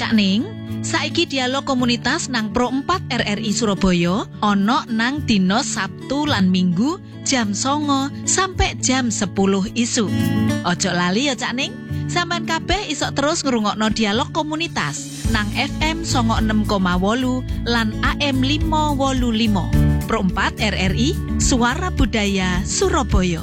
Cak Ning, saiki dialog komunitas nang Pro 4 RRI Surabaya ana nang dina Sabtu lan Minggu jam 09.00 sampai jam 10 isu. Ojo lali ya Cak Ning, sampean kabeh isok terus ngrungokno dialog komunitas nang FM 96,8 lan AM 585. Pro 4 RRI Suara Budaya Surabaya.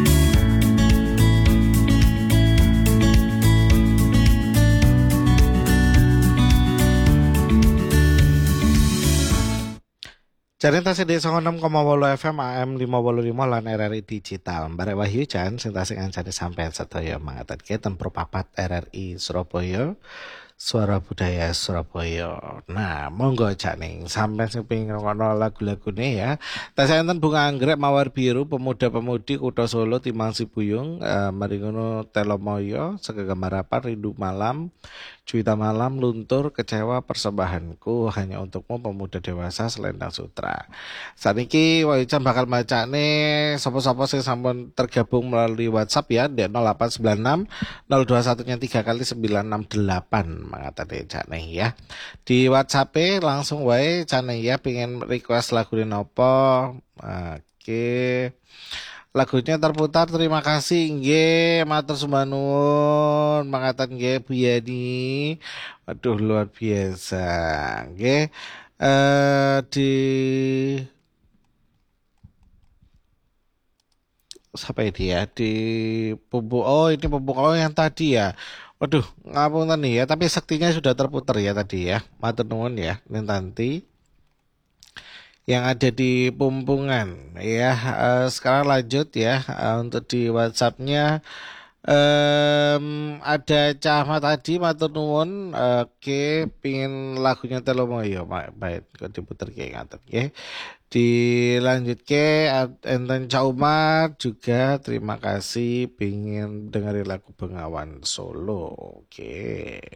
Jaring tasih di 96,8 FM AM 585 lan RRI Digital. Barek Wahyu Jan sing tasih ngancani sampean sedaya mangatake ten Pro 4 RRI Surabaya. Suara Budaya Surabaya. Nah, monggo Cak Ning, sampean sing pengin ngrungokno lagu-lagune ya. Tasih enten Bunga Anggrek Mawar Biru Pemuda-pemudi Kutha Solo Timang Sibuyung, mari ngono Telomoyo, Segegambar Harapan, Rindu Malam, Cuita Malam, Luntur, Kecewa, Persembahanku, Hanya Untukmu, Pemuda Dewasa, Selendang Sutra. Saniki Wayu bakal macane sapa-sapa sing sampun tergabung melalui WhatsApp ya di 0896 021-nya 3 kali 968 mangatane Cak Ning ya. Di WhatsApp langsung wae Cak Ning ya pengen request lagu napa. Oke. Lagunya terputar, terima kasih nggih, matur sembah nuwun, mangatan nggih Bu Yani. Waduh luar biasa. Nggih. Di sampai dia di pupuk. Oh, ini pupuk yang tadi ya. Waduh, ngapunten nih ya, tapi saktinya sudah terputar ya tadi ya. Matur nuwun ya, nanti yang ada di Pumpungan ya. Sekarang lanjut ya, untuk di WhatsApp-nya ada Cahmat tadi matur nuwun. Oke, pingin lagunya Telomoyo baik kok diputer kayak ngaten nggih. Dilanjut ke enten Cak Umar juga terima kasih pingin dengerin lagu Bengawan Solo. Oke.